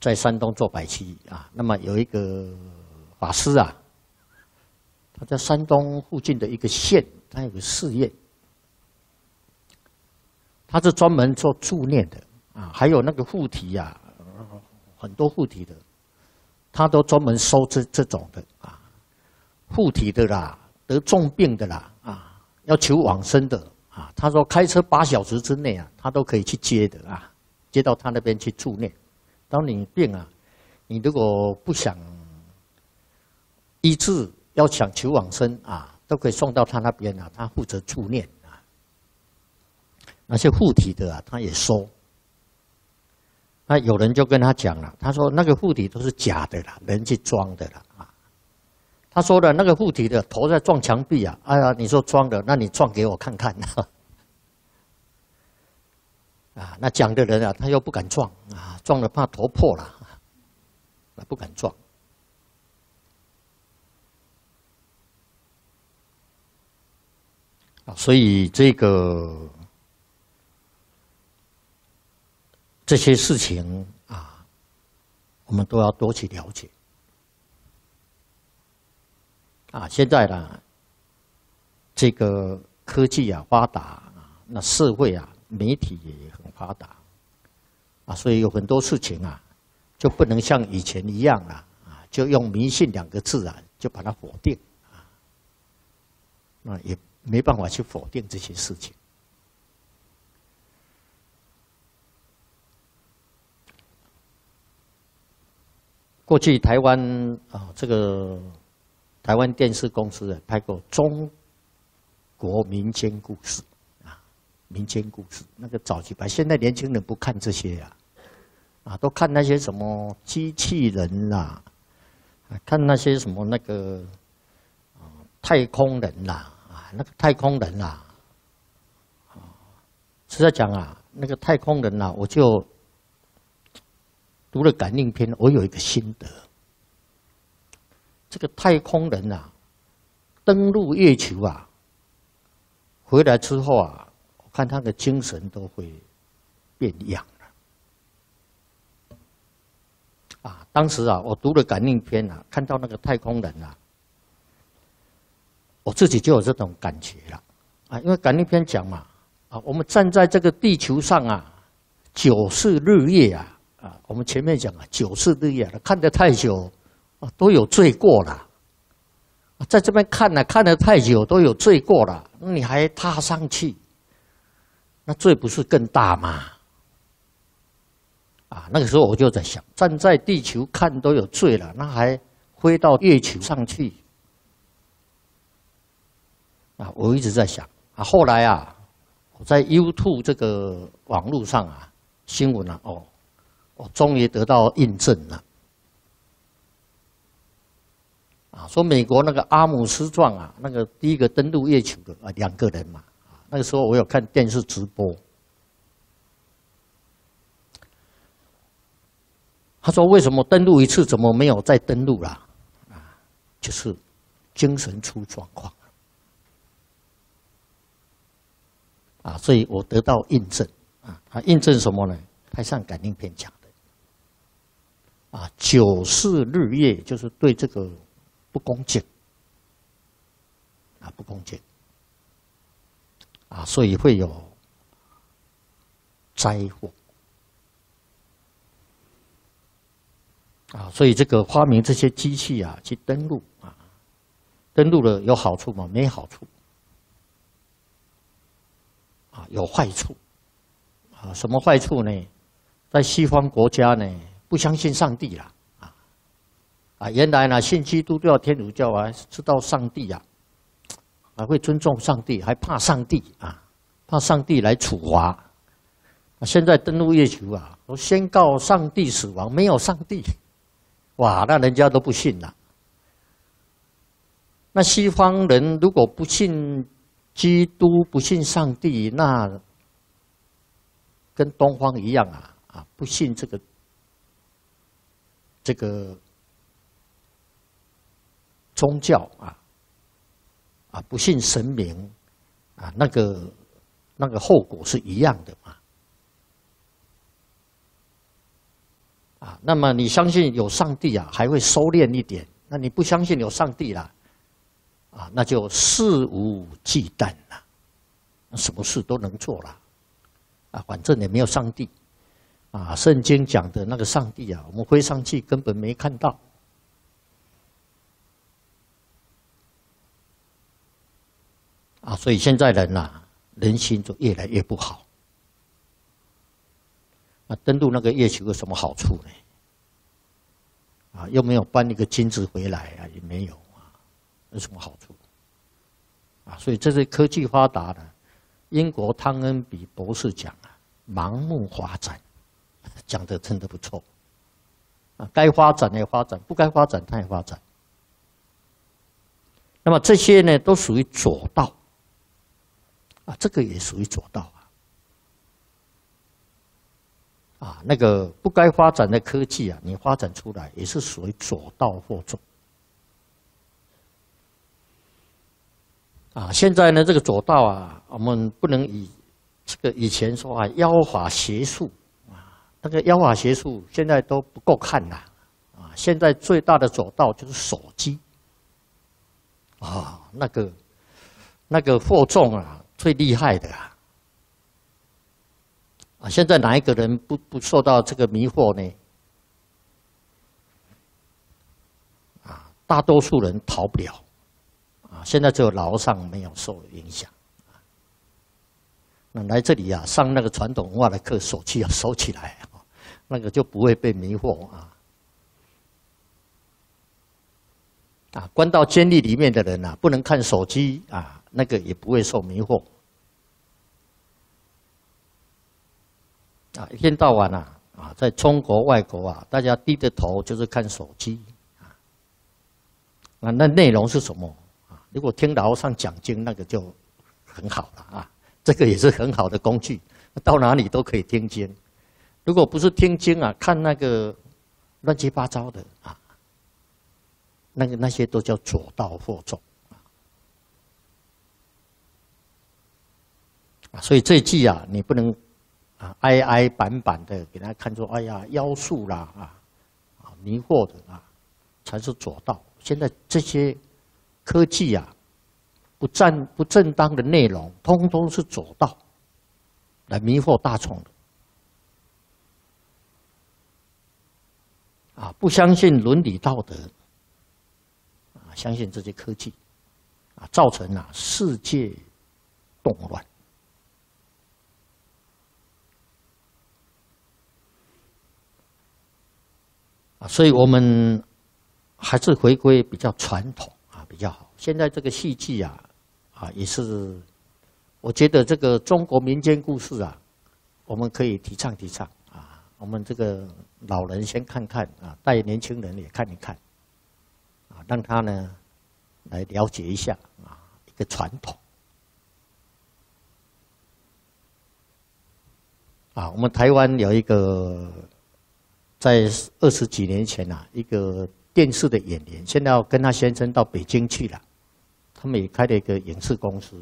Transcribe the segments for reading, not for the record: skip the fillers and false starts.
在山东做百七啊。那么有一个法师啊，他在山东附近的一个县，他有个寺院，他是专门做助念的啊，还有那个附体啊，很多附体的，他都专门收这种的啊，附体的啦，得重病的啦啊，要求往生的啊，他说开车8小时之内啊，他都可以去接的啊，接到他那边去助念。当你病啊，你如果不想医治，要想求往生啊，都可以送到他那边啊，他负责助念啊。那些附体的啊，他也收。那有人就跟他讲了，他说那个附体都是假的啦，人去装的啦啊。他说的那个附体的头在撞墙壁啊，哎呀，你说装的，那你撞给我看看啊，那讲的人啊，他又不敢撞啊，撞了怕头破了，啊，不敢撞。啊，所以这些事情啊，我们都要多去了解。啊，现在呢，这个科技啊发达啊，那社会啊媒体也很发达啊，所以有很多事情啊，就不能像以前一样啊，就用迷信2个字啊，就把它否定啊，那也没办法去否定这些事情。过去台湾啊，这个台湾电视公司拍过中国民间故事啊，民间故事那个早期拍，现在年轻人不看这些啊，都看那些什么机器人啦，看那些什么那个太空人啦，啊，那个太空人啦，实在讲啊，那个太空人啊，我就读了感应篇，我有一个心得。这个太空人啊，登陆月球啊，回来之后啊，我看他的精神都会变样了。啊，当时啊，我读了感应篇啊，看到那个太空人啊，我自己就有这种感觉了。啊，因为感应篇讲嘛，啊，我们站在这个地球上啊，9世日夜啊。啊，我们前面讲啊，9世日夜了，看得太久啊，都有罪过了。在这边看了，看得太久都有罪过了，那你还踏上去，那罪不是更大吗？啊，那个时候我就在想，站在地球看都有罪了，那还飞到月球上去？啊，我一直在想啊，后来啊，我在 YouTube 这个网络上啊，新闻啊，我终于得到印证了，啊，说美国那个阿姆斯壮啊，那个第一个登陆月球的啊，2个人嘛，那个时候我有看电视直播，他说为什么登陆一次，怎么没有再登陆啦？啊，就是精神出状况啊，所以我得到印证啊，印证什么呢？台上感应篇讲的。啊，9世日夜就是对这个不恭敬，啊，不恭敬，啊，所以会有灾祸，啊，所以这个发明这些机器啊，去登陆啊，登陆了有好处吗？没好处，啊，有坏处，啊，什么坏处呢？在西方国家呢？不相信上帝啦，原来呢信基督教、天主教啊，知道上帝啊，还会尊重上帝，还怕上帝啊，怕上帝来处罚。现在登陆月球啊，我宣告上帝死亡，没有上帝，哇，那人家都不信了。那西方人如果不信基督、不信上帝，那跟东方一样啊，不信这个宗教啊，不信神明啊，那个后果是一样的嘛。 啊，那么你相信有上帝啊，还会收敛一点；那你不相信有上帝啦，啊，那就肆无忌惮了，什么事都能做了，啊，反正也没有上帝，啊，圣经讲的那个上帝啊，我们飞上去根本没看到。啊，所以现在人呐，人心就越来越不好。那登陆那个月球有什么好处呢？啊，又没有搬一个金子回来啊，也没有啊，有什么好处？啊，所以这是科技发达的。英国汤恩比博士讲啊，盲目发展，讲得真的不错。啊，该发展也发展，不该发展它也发展。那么这些呢，都属于左道。啊，这个也属于左道啊！啊，那个不该发展的科技啊，你发展出来也是属于左道或重。啊，现在呢，这个左道啊，我们不能以这个以前说啊，妖法邪术啊，那个妖法邪术现在都不够看呐！啊，现在最大的左道就是手机。啊，那个惑众啊。最厉害的啊！啊，现在哪一个人不受到这个迷惑呢？啊，大多数人逃不了。啊，现在只有老上没有受影响。那来这里啊，上那个传统文化的课，手机要收起来，那个就不会被迷惑啊。啊，关到监狱里面的人啊，不能看手机啊。那个也不会受迷惑啊！一天到晚啊，在中国外国啊，大家低着头就是看手机啊。那内容是什么啊？如果听老和尚讲经，那个就很好了啊。这个也是很好的工具，到哪里都可以听经。如果不是听经啊，看那个乱七八糟的啊，那些都叫左道惑众。所以这一季啊，你不能啊哀哀板板的给他看作哎呀妖术啦迷惑的啊，才是左道。现在这些科技啊，不正当的内容，通通是左道来迷惑大众的啊，不相信伦理道德啊，相信这些科技啊，造成啊世界动乱。啊，所以我们还是回归比较传统啊，比较好。现在这个戏剧啊，也是，我觉得这个中国民间故事啊，我们可以提倡啊。我们这个老人先看看啊，带年轻人也看一看，啊，让他呢来了解一下啊一个传统。啊，我们台湾有一个。在20几年前啊，一个电视的演员，现在要跟他先生到北京去了，他们也开了一个影视公司。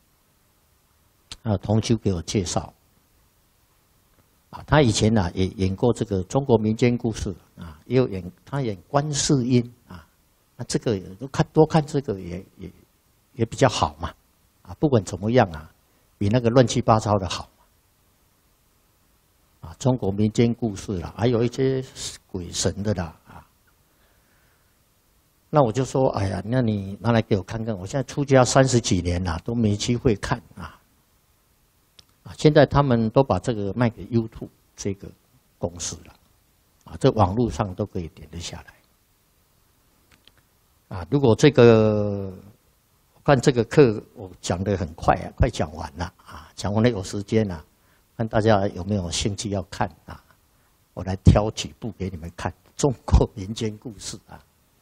同修给我介绍，啊，他以前也演过这个中国民间故事啊，也有他演观世音啊，那这个多看这个也比较好嘛，啊，不管怎么样啊，比那个乱七八糟的好。啊，中国民间故事啦，还有一些鬼神的啦啊。那我就说，哎呀，那你拿来给我看看。我现在出家30几年了，都没机会看啊。啊，现在他们都把这个卖给 YouTube 这个公司了，啊，这网络上都可以点得下来。啊，如果这个我看这个课我讲得很快啊，快讲完了啊，讲完了有时间了。看大家有没有兴趣要看啊？我来挑几部给你们看，中国民间故事啊。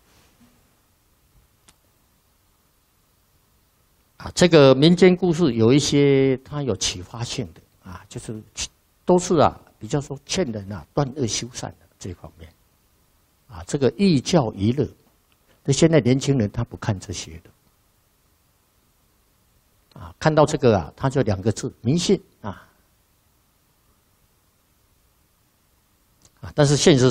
啊，这个民间故事有一些它有启发性的啊，就是都是比较说劝人断恶修善的这方面。啊，这个寓教于乐，那现在年轻人他不看这些的。啊，看到这个他就2个字：迷信啊。但是现实